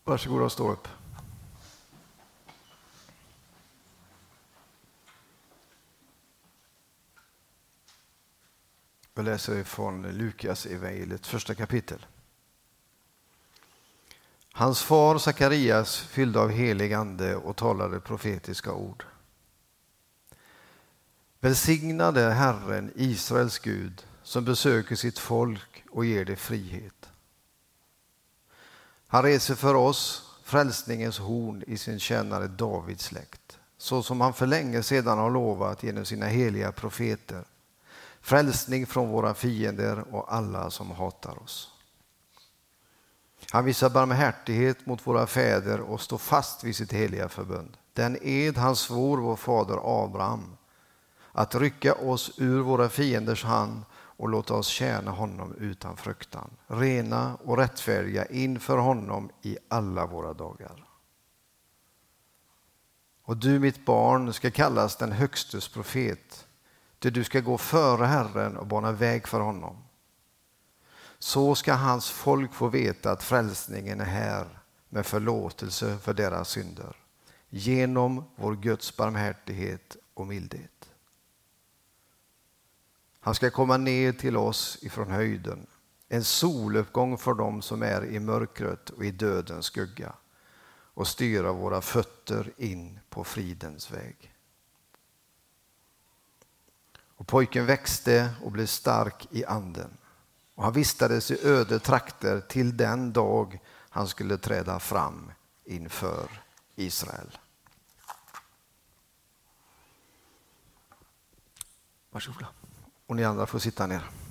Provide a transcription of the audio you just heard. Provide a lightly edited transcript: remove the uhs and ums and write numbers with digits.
Varsågod och stå upp. Vi läser från Lukas evangeliet, första kapitel. Hans far Sakarias fyllde av helig ande och talade profetiska ord. Välsignade Herren, Israels Gud, som besöker sitt folk och ger det frihet. Han reser för oss frälsningens horn i sin tjänare Davids släkt, så som han för länge sedan har lovat genom sina heliga profeter. Frälsning från våra fiender och alla som hatar oss. Han visar barmhärtighet mot våra fäder och står fast vid sitt heliga förbund. Den ed han svor vår fader Abraham, att rycka oss ur våra fienders hand och låta oss tjäna honom utan fruktan, rena och rättfärdiga inför honom i alla våra dagar. Och du, mitt barn, ska kallas den högstes profet, där du ska gå före Herren och bana väg för honom. Så ska hans folk få veta att frälsningen är här med förlåtelse för deras synder, genom vår Guds barmhärtighet och mildhet. Han ska komma ner till oss ifrån höjden, en soluppgång för dem som är i mörkret och i dödens skugga, och styra våra fötter in på fridens väg. Och pojken växte och blev stark i anden, och han vistades i öde trakter till den dag han skulle träda fram inför Israel. Varsågoda. Och ni andra får sitta ner.